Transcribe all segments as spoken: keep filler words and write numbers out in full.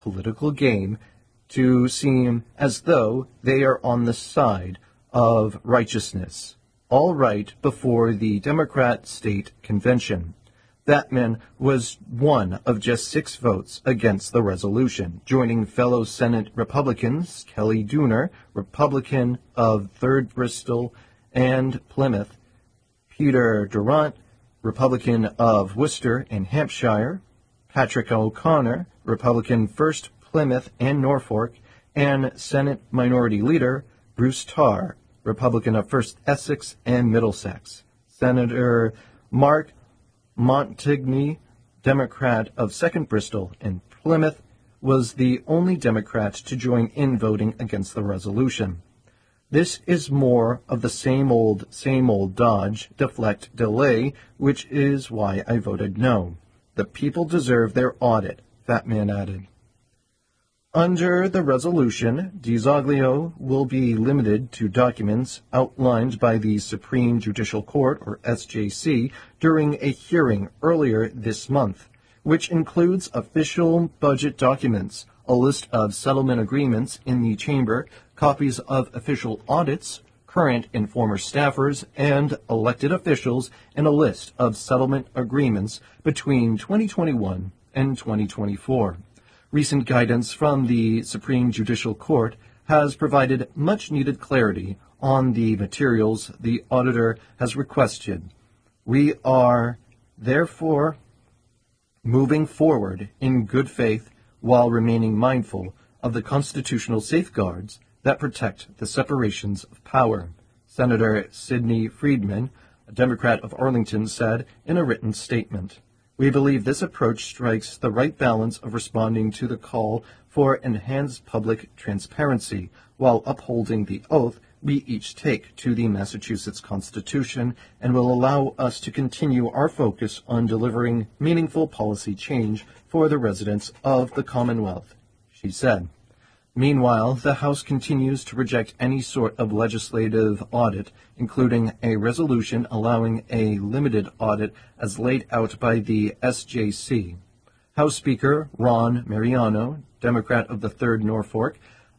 political game to seem as though they are on the side of righteousness, all right before the Democrat State Convention. Batman was one of just six votes against the resolution, joining fellow Senate Republicans Kelly Dooner, Republican of third Bristol and Plymouth, Peter Durant, Republican of Worcester and Hampshire, Patrick O'Connor, Republican first Plymouth and Norfolk, and Senate Minority Leader Bruce Tarr, Republican of first Essex and Middlesex. Senator Mark Montigny, Democrat of second Bristol and Plymouth, was the only Democrat to join in voting against the resolution. This is more of the same old, same old dodge, deflect, delay, which is why I voted no. The people deserve their audit, Fatman added. Under the resolution, DiZoglio will be limited to documents outlined by the Supreme Judicial Court, or S J C, during a hearing earlier this month, which includes official budget documents, a list of settlement agreements in the chamber, copies of official audits, current and former staffers, and elected officials, and a list of settlement agreements between twenty twenty-one and twenty twenty-four. Recent guidance from the Supreme Judicial Court has provided much-needed clarity on the materials the auditor has requested. We are, therefore, moving forward in good faith while remaining mindful of the constitutional safeguards that protect the separations of power, Senator Sidney Friedman, a Democrat of Arlington, said in a written statement. We believe this approach strikes the right balance of responding to the call for enhanced public transparency while upholding the oath we each take to the Massachusetts Constitution and will allow us to continue our focus on delivering meaningful policy change for the residents of the Commonwealth, she said. Meanwhile, the House continues to reject any sort of legislative audit, including a resolution allowing a limited audit as laid out by the S J C. House Speaker Ron Mariano, Democrat of the third Norfolk,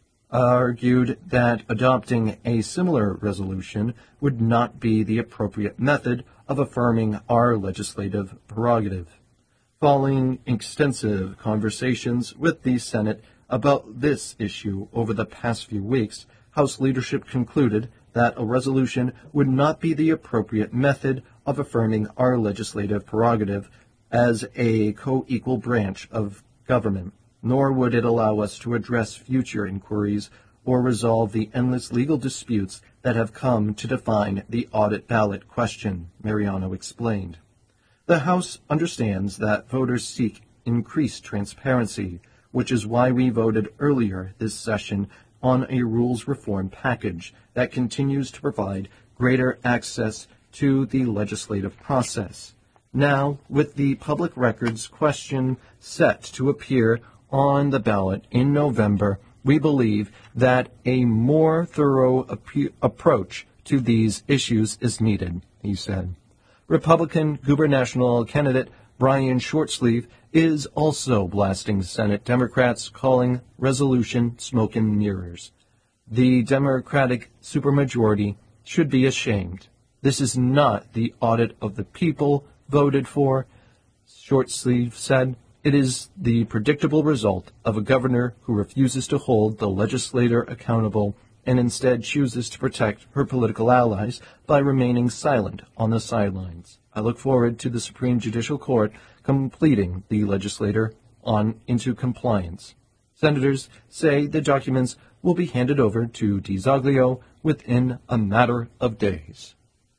argued that adopting a similar resolution would not be the appropriate method of affirming our legislative prerogative. Following extensive conversations with the Senate about this issue over the past few weeks, House leadership concluded that a resolution would not be the appropriate method of affirming our legislative prerogative as a co-equal branch of government, nor would it allow us to address future inquiries or resolve the endless legal disputes that have come to define the audit ballot question, Mariano explained. The House understands that voters seek increased transparency, which is why we voted earlier this session on a rules reform package that continues to provide greater access to the legislative process. Now, with the public records question set to appear on the ballot in November, we believe that a more thorough ap- approach to these issues is needed, he said. Republican gubernatorial candidate Brian Shortsleeve is also blasting Senate Democrats, calling resolution smoke and mirrors. The Democratic supermajority should be ashamed. This is not the audit of the people voted for, Shortsleeve said. It is the predictable result of a governor who refuses to hold the legislator accountable and instead chooses to protect her political allies by remaining silent on the sidelines. I look forward to the Supreme Judicial Court completing the legislator on into compliance. Senators say the documents will be handed over to DiZoglio within a matter of days.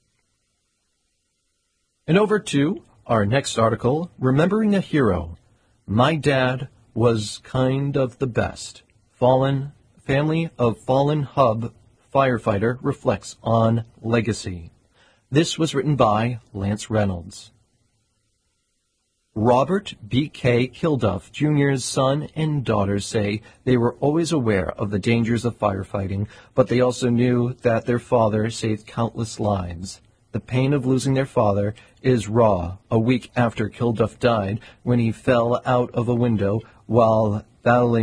And over to our next article, Remembering a Hero. My dad was kind of the best. Fallen Family of Fallen Hub Firefighter reflects on legacy. This was written by Lance Reynolds. Robert B K Kilduff Junior's son and daughter say they were always aware of the dangers of firefighting, but they also knew that their father saved countless lives. The pain of losing their father is raw a week after Kilduff died when he fell out of a window while battling